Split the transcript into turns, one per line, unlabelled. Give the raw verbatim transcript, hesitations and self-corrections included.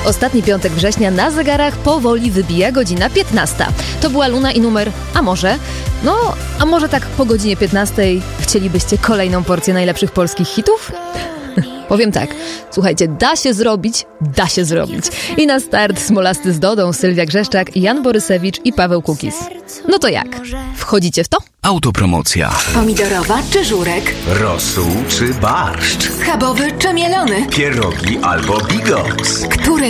ostatni piątek września na zegarach powoli wybija godzina piętnasta. To była Luna i numer, a może, no, a może tak po godzinie piętnastej chcielibyście kolejną porcję najlepszych polskich hitów? Powiem tak, słuchajcie, da się zrobić, da się zrobić. I na start Smolasty z Dodą, Sylwia Grzeszczak, Jan Borysewicz i Paweł Kukis. No to jak? Wchodzicie w to?
Autopromocja.
Pomidorowa czy żurek?
Rosół czy barszcz?
Schabowy czy mielony?
Pierogi albo bigos?
Który